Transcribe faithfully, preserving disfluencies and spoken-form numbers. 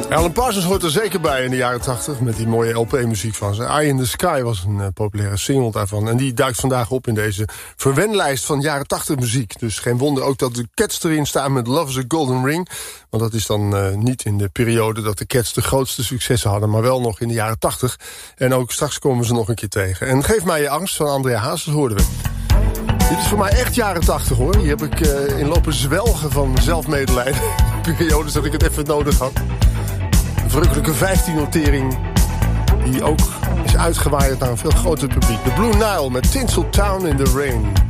Alan Parsons hoort er zeker bij in de jaren tachtig... met die mooie L P-muziek van ze. Eye in the Sky was een uh, populaire single daarvan. En die duikt vandaag op in deze verwenlijst van jaren tachtig muziek. Dus geen wonder ook dat de Cats erin staan met Love is a Golden Ring. Want dat is dan uh, niet in de periode dat de Cats de grootste successen hadden... maar wel nog in de jaren tachtig. En ook straks komen ze nog een keer tegen. En Geef mij je angst van Andrea Hazes hoorden we. Dit is voor mij echt jaren tachtig, hoor. Hier heb ik uh, in lopen zwelgen van zelfmedelijden. Periodes dat ik het even nodig had. Een verrukkelijke vijftien-notering die ook is uitgewaaid naar een veel groter publiek. The Blue Nile met Tinseltown in the Rain.